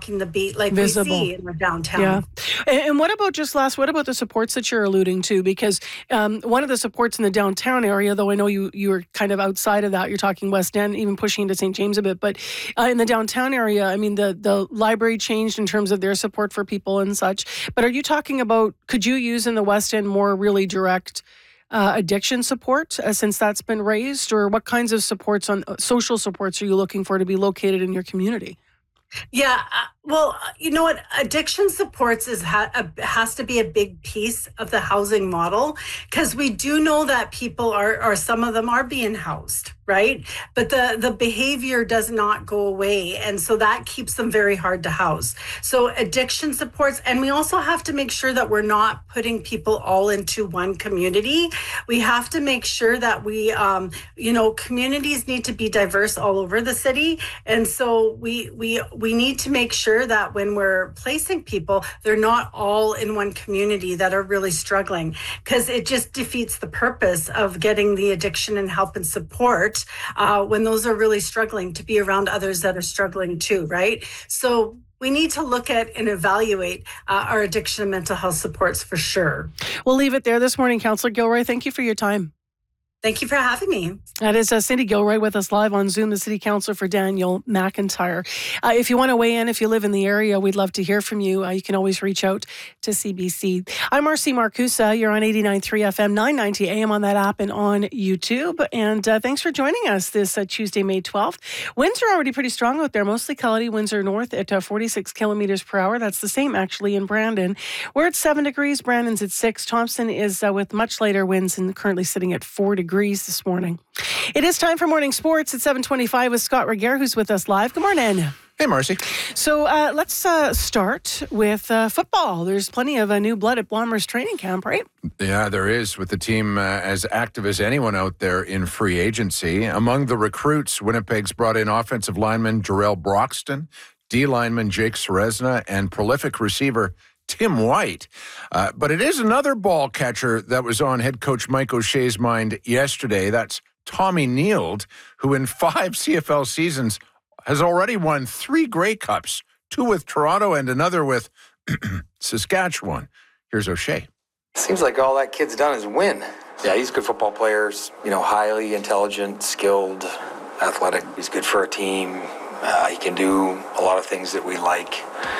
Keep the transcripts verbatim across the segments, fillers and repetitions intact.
walking the beat like Visible. we see in the downtown. Yeah. And, and what about just last, what about the supports that you're alluding to? Because um, one of the supports in the downtown area, though I know you you were kind of outside of that, you're talking West End, even pushing into Saint James a bit, but uh, in the downtown area, I mean, the, the library changed in terms of their support for people and such. But are you talking about, could you use in the West End more really direct uh, addiction support uh, since that's been raised? Or what kinds of supports on uh, social supports are you looking for to be located in your community? Yeah, uh, well, you know what? Addiction supports is ha- a, has to be a big piece of the housing model, because we do know that people are, or some of them are being housed, right? But the, the behavior does not go away. And so that keeps them very hard to house. So addiction supports, and we also have to make sure that we're not putting people all into one community. We have to make sure that we, um, you know, communities need to be diverse all over the city. And so we, we, we need to make sure that when we're placing people, they're not all in one community that are really struggling, because it just defeats the purpose of getting the addiction and help and support uh, when those are really struggling, to be around others that are struggling too, right? So we need to look at and evaluate uh, our addiction and mental health supports for sure. We'll leave it there this morning. Councillor Gilroy, thank you for your time. Thank you for having me. That is uh, Cindy Gilroy with us live on Zoom, the City Councillor for Daniel McIntyre. Uh, if you want to weigh in, if you live in the area, we'd love to hear from you. Uh, you can always reach out to C B C. I'm Marcy Marcusa. You're on eighty-nine point three F M, nine ninety A M on that app and on YouTube. And uh, thanks for joining us this uh, Tuesday, May twelfth. Winds are already pretty strong out there, mostly cloudy. Winds are north at uh, forty-six kilometers per hour. That's the same actually in Brandon. We're at seven degrees. Brandon's at six. Thompson is uh, with much lighter winds and currently sitting at four degrees this morning. It is time for morning sports at seven twenty-five with Scott Regehr, who's with us live. Good morning. Hey, Marcy. So uh, let's uh, start with uh, football. There's plenty of uh, new blood at Blommer's training camp, right? Yeah, there is, with the team uh, as active as anyone out there in free agency. Among the recruits, Winnipeg's brought in offensive lineman Jarrell Broxton, D lineman Jake Serezna, and prolific receiver Tim White. Uh, but it is another ball catcher that was on head coach Mike O'Shea's mind yesterday. That's Tommy Neild, who in five C F L seasons has already won three Grey Cups, two with Toronto and another with Saskatchewan. Here's O'Shea. Seems like all that kid's done is win. Yeah, he's a good football player, you know, highly intelligent, skilled, athletic. He's good for a team. Uh, he can do a lot of things that we like.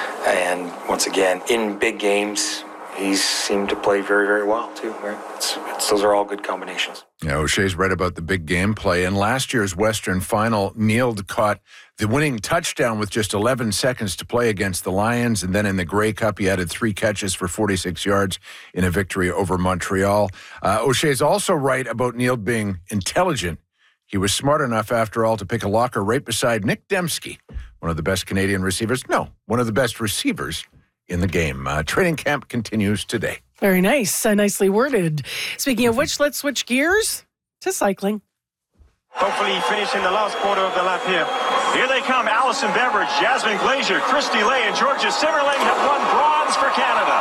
And once again, in big games, he's seemed to play very, very well, too. Right? It's, it's, those are all good combinations. Yeah, O'Shea's right about the big game play. In last year's Western Final, Neild caught the winning touchdown with just eleven seconds to play against the Lions. And then in the Grey Cup, he added three catches for forty-six yards in a victory over Montreal. Uh, O'Shea's also right about Neild being intelligent. He was smart enough, after all, to pick a locker right beside Nick Dembski, one of the best Canadian receivers. No, one of the best receivers in the game. Uh, training camp continues today. Very nice. Uh, nicely worded. Speaking of which, let's switch gears to cycling. Hopefully finishing the last quarter of the lap here. Here they come. Allison Beveridge, Jasmine Glazier, Christy Lay, and Georgia Simmerling have won bronze for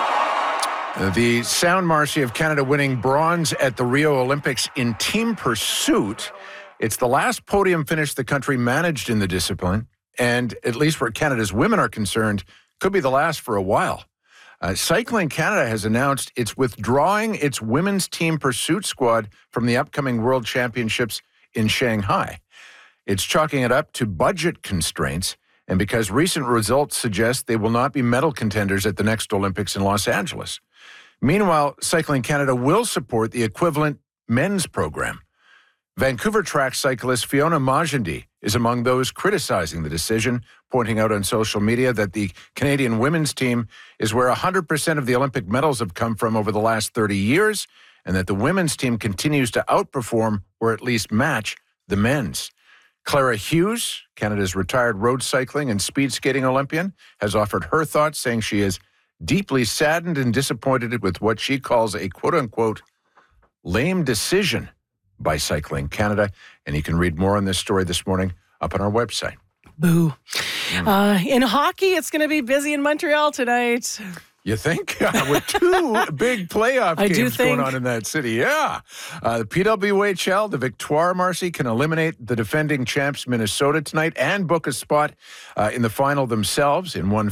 Canada. The sound, Marcy, of Canada winning bronze at the Rio Olympics in team pursuit. It's the last podium finish the country managed in the discipline, and at least where Canada's women are concerned, could be the last for a while. Uh, Cycling Canada has announced it's withdrawing its women's team pursuit squad from the upcoming World Championships in Shanghai. It's chalking it up to budget constraints, and because recent results suggest they will not be medal contenders at the next Olympics in Los Angeles. Meanwhile, Cycling Canada will support the equivalent men's program. Vancouver track cyclist Fiona Magendie is among those criticizing the decision, pointing out on social media that the Canadian women's team is where one hundred percent of the Olympic medals have come from over the last thirty years, and that the women's team continues to outperform or at least match the men's. Clara Hughes, Canada's retired road cycling and speed skating Olympian, has offered her thoughts, saying she is deeply saddened and disappointed with what she calls a quote-unquote lame decision by Cycling Canada. And you can read more on this story this morning up on our website. Boo. Mm. Uh, in hockey, it's going to be busy in Montreal tonight. You think? With two big playoff I games do going on in that city. Yeah. Uh, the P W H L, the Victoire, Marcy, can eliminate the defending champs Minnesota tonight and book a spot uh, in the final themselves in one